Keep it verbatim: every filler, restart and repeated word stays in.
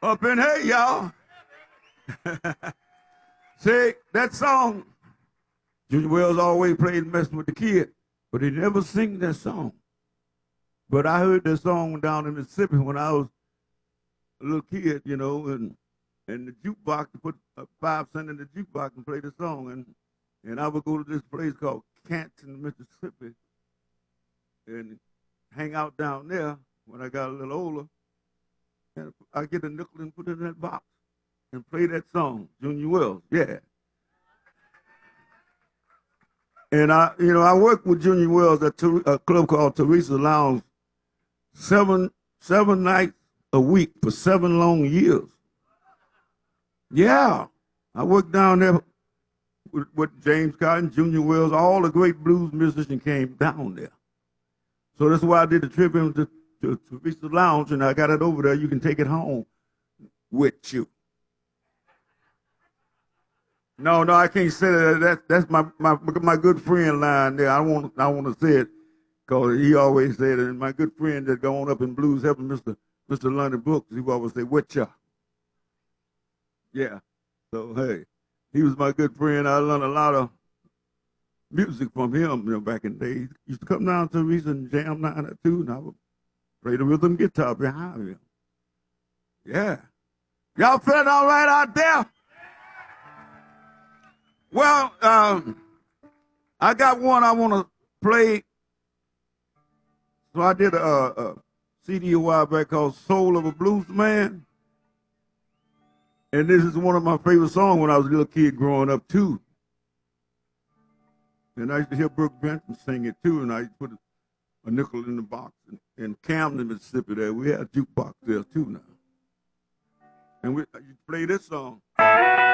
Up in here, y'all. See, that song, Junior Wells always played messing with the kid, but he never sing that song. But I heard that song down in Mississippi when I was a little kid, you know, and and the jukebox, to put a five cent in the jukebox and play the song. And, and I would go to this place called Canton, Mississippi, and hang out down there when I got a little older. And I get a nickel and put it in that box and play that song, Junior Wells, yeah. And I, you know, I worked with Junior Wells at a club called Teresa Lounge seven, seven nights a week for seven long years. Yeah, I worked down there with, with James Cotton, Junior Wells, all the great blues musicians came down there. So that's why I did the trip into to Teresa Lounge, and I got it over there. You can take it home with you. No, no, I can't say that. that that's my, my my good friend line there. I want I want to say it because he always said it. And my good friend that gone up in blues helping Mister Mister London Brooks, he always say, "With ya." Yeah. So hey, he was my good friend. I learned a lot of music from him, you know, back in the day. He used to come down to Teresa and jam nine or two, and I would play the rhythm guitar behind him. Yeah. Y'all feeling all right out there? Well, um, I got one I want to play. So I did a, a C D a while back called Soul of a Blues Man. And this is one of my favorite songs when I was a little kid growing up, too. And I used to hear Brooke Benton sing it, too, and I used to put a, a nickel in the box. In, in Camden, Mississippi, there, we had a jukebox there, too, now. And we you play this song.